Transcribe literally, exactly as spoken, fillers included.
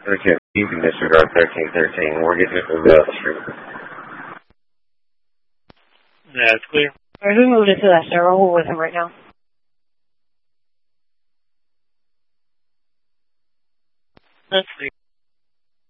Okay, you can disregard thirteen thirteen. We're getting it moved out the street. Yeah, it's clear. Alright, we moved it to that server. We're with him right now. That's clear.